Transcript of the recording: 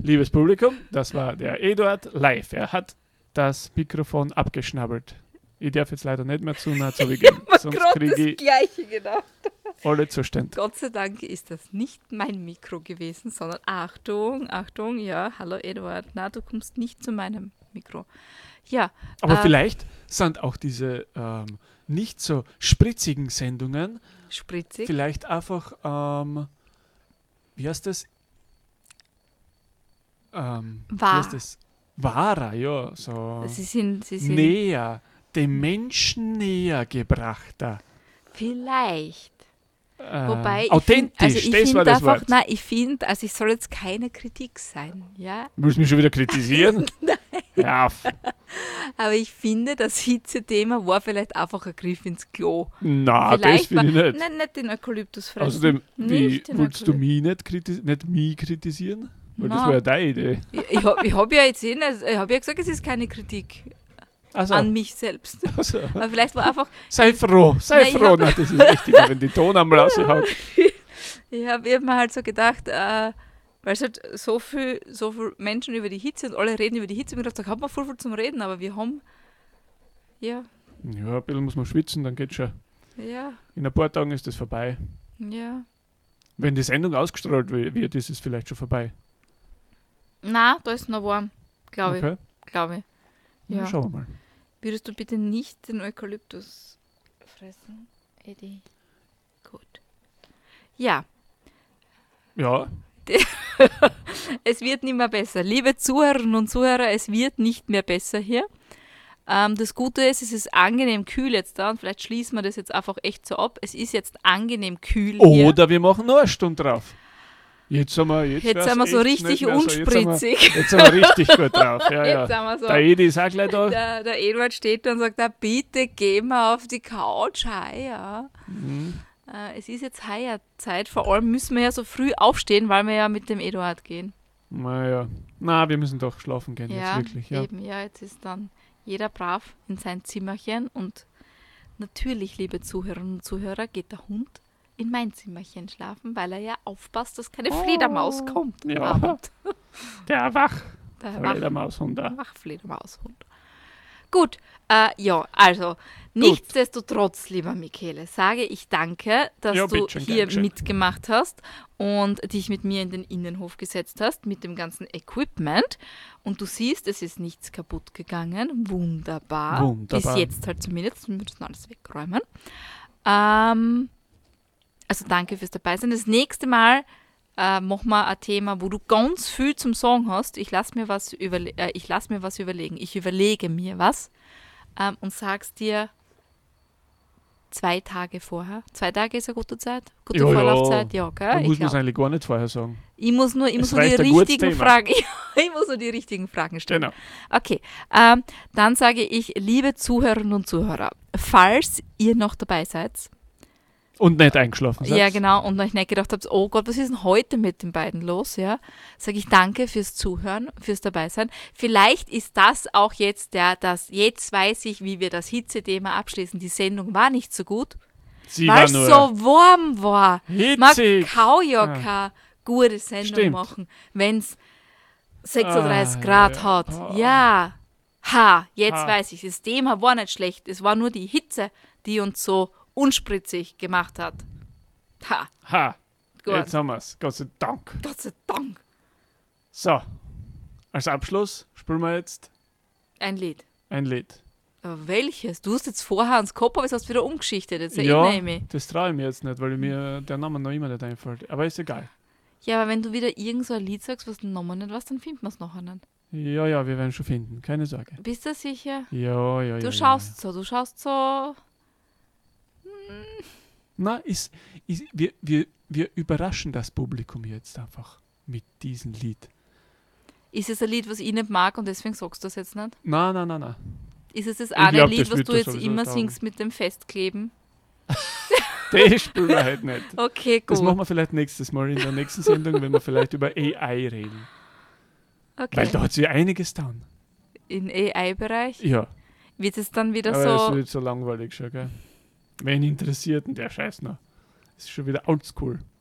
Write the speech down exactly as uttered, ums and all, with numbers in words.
Liebes Publikum, das war der Eduard live. Er hat das Mikrofon abgeschnabbelt. Ich darf jetzt leider nicht mehr zu nah zu gehen, sonst kriege das ich Gleiche gedacht. alle Zustände. Gott sei Dank ist das nicht mein Mikro gewesen, sondern Achtung, Achtung, ja, hallo Eduard, na, du kommst nicht zu meinem Mikro. Ja. Aber äh, vielleicht sind auch diese ähm, nicht so spritzigen Sendungen Spritzig. vielleicht einfach, ähm, wie heißt das? Ähm, Wahr. Wie heißt das? Wahrer, ja, so Sie sind, sie sind näher, dem Menschen näher gebrachter. vielleicht. Äh, Wobei, ich authentisch, find, also ich das war finde das einfach, Wort. nein, ich finde, also ich soll jetzt keine Kritik sein, ja, Willst du mich schon wieder kritisieren? Nein. Ja, f- aber ich finde, das Hitzethema war vielleicht einfach ein Griff ins Klo. na, das vielleicht finde ich war, nicht. Nein, nicht den Eukalyptus fressen. Außerdem, wie, Nicht den willst du Eukalyptus. mich nicht, kritis nicht mich kritisieren? Weil das Na. war ja deine Idee. Ich, ich habe ich hab ja jetzt eh nicht, ich habe ja gesagt, es ist keine Kritik Also, an mich selbst. also Aber vielleicht war einfach, sei froh, sei Nein, ich froh. hab- Nein, das ist wichtiger, wenn die Ton einmal raushaut. ich habe hab mir halt so gedacht, äh, weil es halt so viel, so viel Menschen über die Hitze und alle reden über die Hitze, und ich dachte, da hat man voll viel zum Reden, aber wir haben, ja, Ja, ein bisschen muss man schwitzen, dann geht's schon. ja, In ein paar Tagen ist das vorbei. ja. Wenn die Sendung ausgestrahlt wi- wird, ist es vielleicht schon vorbei. Na, da ist noch warm, glaube Okay, ich, glaube ich. ja. Ja. Schauen wir mal. Würdest du bitte nicht den Eukalyptus fressen, Eddie? Gut. Ja, Ja, es wird nicht mehr besser. Liebe Zuhörerinnen und Zuhörer, es wird nicht mehr besser hier. Ähm, das Gute ist, es ist angenehm kühl jetzt da und vielleicht schließen wir das jetzt einfach echt so ab. Es ist jetzt angenehm kühl hier. oder wir machen noch eine Stunde drauf. Jetzt sind wir, jetzt Jetzt wär's sind wir so echt richtig nicht mehr so. Jetzt sind wir- unspritzig. Jetzt sind wir richtig gut drauf. Ja, Jetzt ja. sind wir so. Der Edi ist auch gleich da. Der, der Eduard steht da und sagt, ah, bitte geh mal auf die Couch, heuer. Mhm. Äh, es ist jetzt Heierzeit, vor allem müssen wir ja so früh aufstehen, weil wir ja mit dem Eduard gehen. Naja, na, wir müssen doch schlafen gehen Ja, jetzt wirklich. Ja. eben, ja, jetzt ist dann jeder brav in sein Zimmerchen und natürlich, liebe Zuhörerinnen und Zuhörer, geht der Hund in mein Zimmerchen schlafen, weil er ja aufpasst, dass keine Fledermaus kommt am Ja. Abend. Der Wach. Der Wach- Fledermaushund da. Wachfledermaushund. Gut, äh, ja, also nichtsdestotrotz, lieber Michele, sage ich danke, dass Ja, du bitte schön, hier gern geschehen. mitgemacht hast und dich mit mir in den Innenhof gesetzt hast mit dem ganzen Equipment. Und du siehst, es ist nichts kaputt gegangen. Wunderbar. Wunderbar. Bis jetzt halt zumindest. Wir müssen alles wegräumen. Ähm, also danke fürs Dabeisein. Das nächste Mal äh, machen wir ein Thema, wo du ganz viel zum Sagen hast. Ich lasse mir, was überle- äh, ich lass mir was überlegen. Ich überlege mir was ähm, und sag's dir zwei Tage vorher. Zwei Tage ist eine gute Zeit? Gute Ja, ja. Vorlaufzeit? Ja, Da gell? muss Ich, man es glaub. eigentlich gar nicht vorher sagen. ich muss nur, ich Es muss nur die reicht ein gutes richtigen Thema. Fragen. ich muss nur die richtigen Fragen stellen. Genau. Okay, ähm, dann sage ich, liebe Zuhörerinnen und Zuhörer, falls ihr noch dabei seid, Und nicht eingeschlafen seid. ja, genau, und euch nicht gedacht habt, oh Gott, was ist denn heute mit den beiden los? Ja, sage ich danke fürs Zuhören, fürs Dabeisein. Vielleicht ist das auch jetzt der, das, jetzt weiß ich, wie wir das Hitzethema abschließen. Die Sendung war nicht so gut, Sie weil war es nur so warm war. Man hitzig. kann ja Ah. keine gute Sendung Stimmt. machen, wenn es sechsunddreißig Ah, Grad ja. hat. Ah. Ja, ha, jetzt Ha. weiß ich, das Thema war nicht schlecht. Es war nur die Hitze, die uns so unspritzig gemacht hat. Ha, Ha, gut. jetzt haben wir es. Gott sei Dank. Gott sei Dank. So, als Abschluss spielen wir jetzt Ein Lied. ein Lied. Aber welches? Du hast jetzt vorher ans Kopf, aber es hast wieder umgeschichtet. Jetzt Ja, erinnere ich mich. das traue ich mir jetzt nicht, weil mir der Name noch immer nicht einfällt. Aber ist egal. Ja, aber wenn du wieder irgend so ein Lied sagst, was du Namen nicht weißt, dann findet man es nachher nicht. Ja, ja, wir werden schon finden. Keine Sorge. Bist du sicher? Ja, ja, ja. Du ja, schaust so, du schaust so. Ja. Na, ist, ist, wir, wir, wir überraschen das Publikum jetzt einfach mit diesem Lied. Ist es ein Lied, was ich nicht mag und deswegen sagst du das jetzt nicht? Na, na, na, na. Ist es das Ich eine glaub, Lied, das was wird du dir jetzt sowieso immer taugen. singst mit dem Festkleben? Das spielen wir heute nicht. Okay, Das machen gut. wir vielleicht nächstes Mal in der nächsten Sendung, wenn wir vielleicht über A I reden. Weil Okay. da hat sich einiges getan. In A I-Bereich Ja, wird es dann wieder aber es so. wird so langweilig schon, gell? Wen interessiert denn der Scheiß noch? Das ist schon wieder oldschool.